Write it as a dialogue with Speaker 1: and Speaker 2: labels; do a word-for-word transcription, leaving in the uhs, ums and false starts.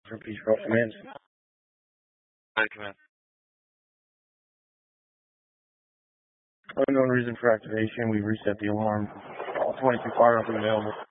Speaker 1: For Peace Road Command.
Speaker 2: Hi, command.
Speaker 1: Unknown reason for activation. We've reset the alarm. All twenty-two firearms available.